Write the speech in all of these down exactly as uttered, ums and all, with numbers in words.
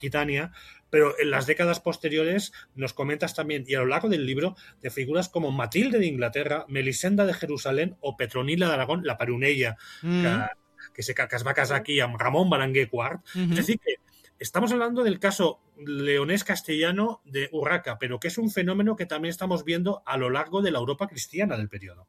Aquitania, pero en las décadas posteriores nos comentas también, y a lo largo del libro, de figuras como Matilde de Inglaterra, Melisenda de Jerusalén o Petronila d'Aragón, la Perunella, Mm. que, que, se, que es va casar aquí amb Ramón Berenguer cuarto. Mm-hmm. Es decir, que estamos hablando del caso leonés castellano de Urraca, pero que es un fenómeno que también estamos viendo a lo largo de la Europa cristiana del periodo.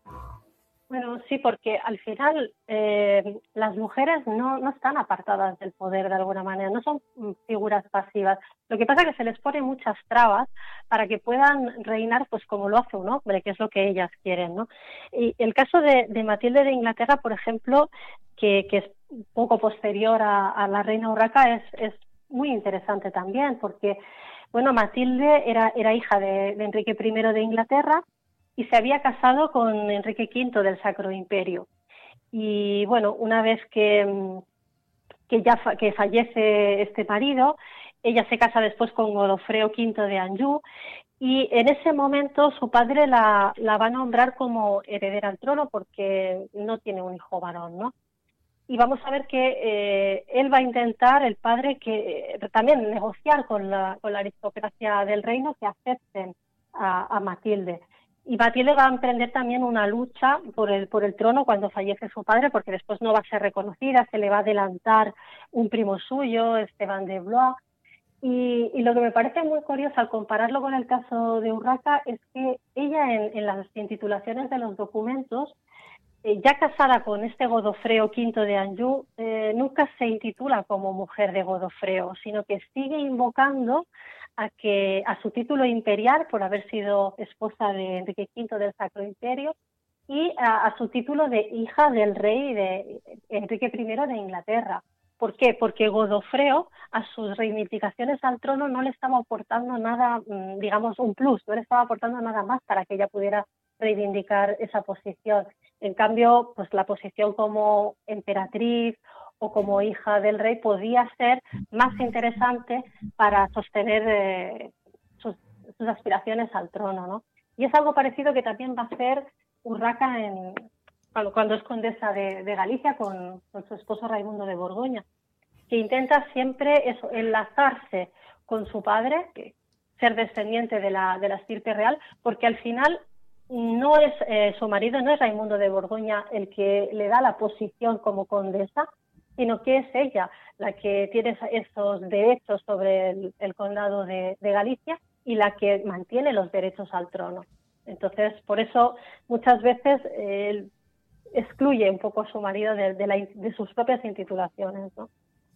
Bueno, sí, porque al final eh, las mujeres no, no están apartadas del poder de alguna manera, no son figuras pasivas. Lo que pasa es que se les pone muchas trabas para que puedan reinar pues como lo hace un hombre, que es lo que ellas quieren, ¿no? Y el caso de, de Matilde de Inglaterra, por ejemplo, que, que es un poco posterior a, a la reina Urraca, es, es muy interesante también, porque, bueno, Matilde era, era hija de, de Enrique primero de Inglaterra, y se había casado con Enrique quinto del Sacro Imperio. Y bueno, una vez que, que ya fa, que fallece este marido, ella se casa después con Godofredo quinto de Anjou, y en ese momento su padre la, la va a nombrar como heredera al trono porque no tiene un hijo varón, ¿no? Y vamos a ver que eh, él va a intentar, el padre, que eh, también negociar con la, con la aristocracia del reino que acepten a, a Matilde. Y Matilde va a emprender también una lucha por el, por el trono cuando fallece su padre, porque después no va a ser reconocida, se le va a adelantar un primo suyo, Esteban de Blois. Y, y lo que me parece muy curioso al compararlo con el caso de Urraca es que ella en, en las intitulaciones de los documentos, eh, ya casada con este Godofredo quinto de Anjou, eh, nunca se intitula como mujer de Godofredo, sino que sigue invocando a que a su título imperial por haber sido esposa de Enrique quinto del Sacro Imperio y a, a su título de hija del rey de Enrique primero de Inglaterra. ¿Por qué? Porque Godofredo a sus reivindicaciones al trono no le estaba aportando nada, digamos, un plus, no le estaba aportando nada más para que ella pudiera reivindicar esa posición. En cambio, pues la posición como emperatriz o como hija del rey podía ser más interesante para sostener eh, sus, sus aspiraciones al trono, ¿no? Y es algo parecido que también va a hacer Urraca en, cuando, cuando es condesa de, de Galicia con, con su esposo Raimundo de Borgoña, que intenta siempre eso, enlazarse con su padre, que, ser descendiente de la, de la estirpe real, porque al final no es eh, su marido, no es Raimundo de Borgoña el que le da la posición como condesa, sino que es ella la que tiene esos derechos sobre el, el condado de, de Galicia y la que mantiene los derechos al trono. Entonces, por eso muchas veces eh, él excluye un poco a su marido de, de, la, de sus propias intitulaciones, ¿no?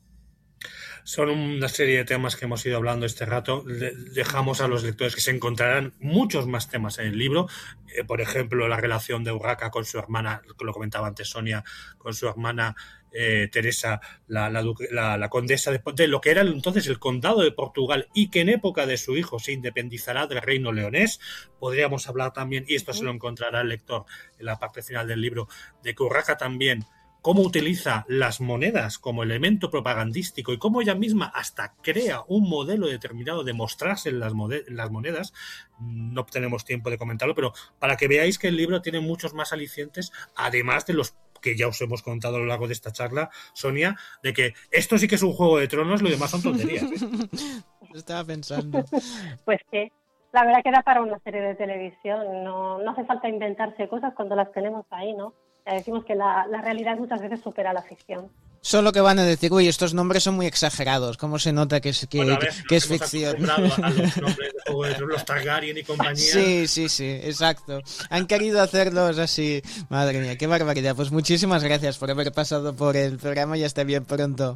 Son una serie de temas que hemos ido hablando este rato. Le dejamos a los lectores que se encontrarán muchos más temas en el libro. Eh, por ejemplo, la relación de Urraca con su hermana, lo comentaba antes Sonia, con su hermana eh, Teresa, la, la, la, la condesa de, de lo que era entonces el condado de Portugal y que en época de su hijo se independizará del reino leonés. Podríamos hablar también, y esto se lo encontrará el lector en la parte final del libro, de que Urraca también cómo utiliza las monedas como elemento propagandístico y cómo ella misma hasta crea un modelo determinado de mostrarse en las, en las monedas. No tenemos tiempo de comentarlo, pero para que veáis que el libro tiene muchos más alicientes, además de los que ya os hemos contado a lo largo de esta charla, Sonia, de que esto sí que es un Juego de Tronos, lo demás son tonterías, ¿eh? Estaba pensando. Pues que la verdad que da para una serie de televisión, no, no hace falta inventarse cosas cuando las tenemos ahí, ¿no? Ya decimos que la, la realidad muchas veces supera la ficción. Solo que van a decir, uy, estos nombres son muy exagerados, ¿cómo se nota que es, que, bueno, ver, que es ficción? A los nombres de Juego de Tronos, los Targaryen y compañía. Sí, sí, sí, exacto. Han querido hacerlos así. Madre mía, qué barbaridad. Pues muchísimas gracias por haber pasado por el programa y hasta bien pronto.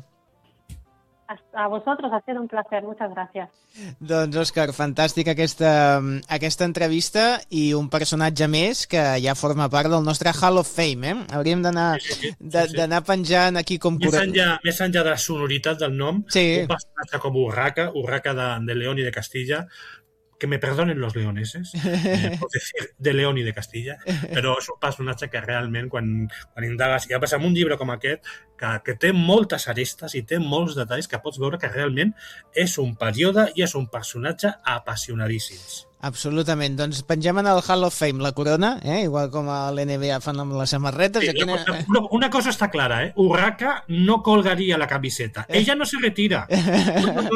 A vosotros, ha sido un placer, muchas gràcies. Doncs, Òscar, fantàstica aquesta, aquesta entrevista i un personatge més que ja forma part del nostre Hall of Fame, eh? Hauríem d'anar sí, sí, sí, sí, sí. penjant aquí com... Més enllà, més enllà de la sonoritat del nom, sí. Un personatge com Urraca, Urraca de, de León i de Castilla, que me perdonen los leoneses, eh, pot decir de León i de Castilla, però és un personatge que realment, quan, quan indagues, i a més amb un llibre com aquest, que, que té moltes arestes i té molts detalls que pots veure que realment és un període i és un personatge apassionadíssims. Absolutament. Doncs pengem en el Hall of Fame la corona, eh? Igual com a l'N B A fan amb les samarretes. Sí, Aquí... cosa, una, una cosa està clara, eh? Urraca no colgaria la camiseta. Ella no se retira.